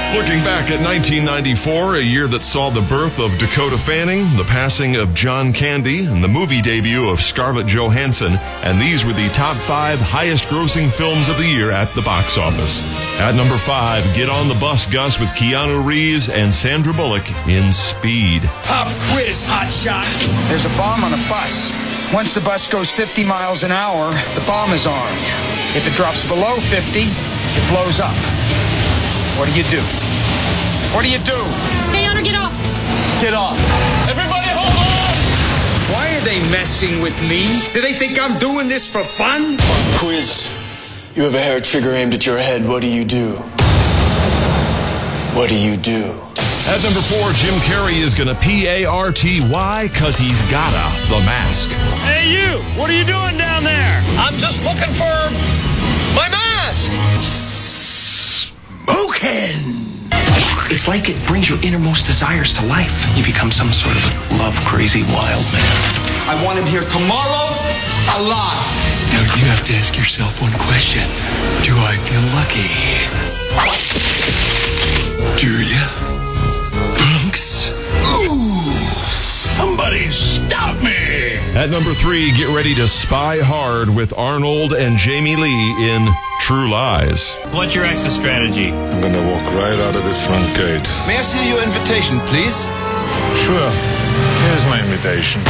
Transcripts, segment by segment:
Looking back at 1994, a year that saw the birth of Dakota Fanning, the passing of John Candy, and the movie debut of Scarlett Johansson, and these were the top 5 highest-grossing films of the year at the box office. At number 5, Get on the Bus, Gus, with Keanu Reeves and Sandra Bullock in Speed. Pop quiz, hotshot. There's a bomb on a bus. Once the bus goes 50 miles an hour, the bomb is armed. If it drops below 50, it blows up. What do you do? What do you do? Stay on or get off. Get off. Everybody hold on! Why are they messing with me? Do they think I'm doing this for fun? Quiz. You have a hair trigger aimed at your head. What do you do? What do you do? At number 4, Jim Carrey is gonna P-A-R-T-Y, 'cause he's gotta, The Mask. Hey, you! What are you doing down there? I'm just looking for my mask! Smoking! It's like it brings your innermost desires to life. You become some sort of a love-crazy wild man. I want him here tomorrow, alive. Now you have to ask yourself one question. Do I feel lucky? Do ya? Punks? Ooh! Somebody stop me! At number 3, get ready to spy hard with Arnold and Jamie Lee in True Lies. What's your exit strategy? I'm gonna walk right out of the front gate. May I see your invitation, please? Sure. Here's my invitation.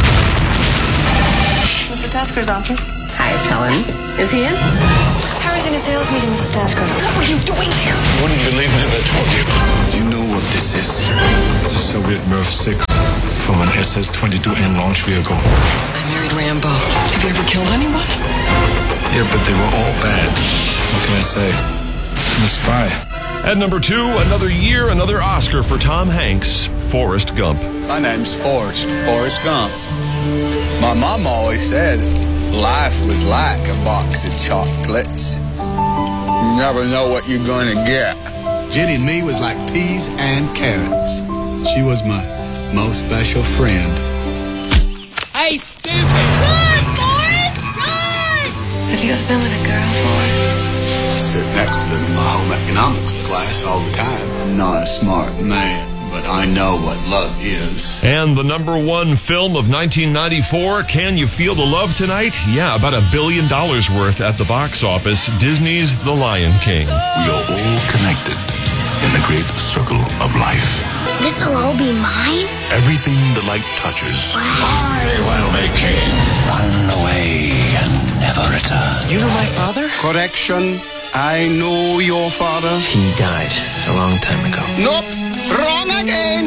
Mr. Tasker's office. Hi, it's Helen. Is he in? Harry's in a sales meeting, Mrs. Tasker. What were you doing there? You wouldn't believe it if I told you. You know what this is? It's a Soviet Merv 6 from an SS-22N launch vehicle. I married Rambo. Have you ever killed anyone? Yeah, but they were all bad. What can I say? I'm a spy. At number 2, another year, another Oscar for Tom Hanks, Forrest Gump. My name's Forrest Gump. My mom always said life was like a box of chocolates. You never know what you're gonna get. Jenny and me was like peas and carrots. She was my most special friend. Hey, stupid! Run, Forrest! Run! Have you ever been with a girl, Forrest? I sit next to them in my home economics class all the time. I'm not a smart man, but I know what love is. And the number 1 film of 1994, Can You Feel the Love Tonight? Yeah, about $1 billion worth at the box office, Disney's The Lion King. We are all connected in the great circle of life. This'll all be mine? Everything the light touches, I will make king. Run away and never return. You know my father? Correction, I know your father. He died a long time ago. Nope, wrong again.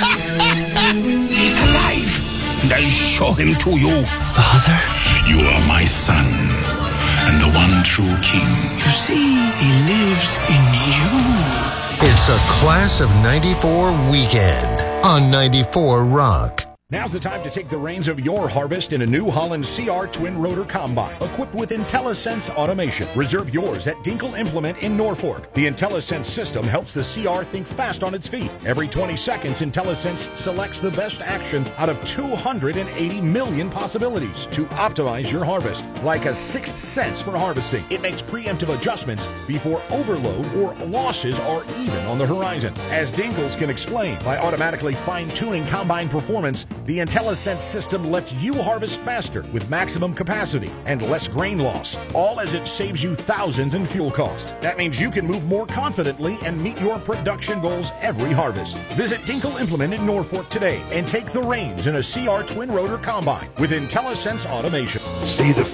He's alive, and I'll show him to you. Father? You are my son, and the one true king. You see, he lives in you. It's a Class of 94 weekend on 94 Rock. Now's the time to take the reins of your harvest in a New Holland CR Twin Rotor Combine, equipped with IntelliSense automation. Reserve yours at Dinkle Implement in Norfolk. The IntelliSense system helps the CR think fast on its feet. Every 20 seconds, IntelliSense selects the best action out of 280 million possibilities to optimize your harvest. Like a sixth sense for harvesting, it makes preemptive adjustments before overload or losses are even on the horizon. As Dinkles can explain, by automatically fine-tuning combine performance, the IntelliSense system lets you harvest faster with maximum capacity and less grain loss, all as it saves you thousands in fuel cost. That means you can move more confidently and meet your production goals every harvest. Visit Dinkle Implement in Norfolk today and take the reins in a CR Twin Rotor Combine with IntelliSense automation. See the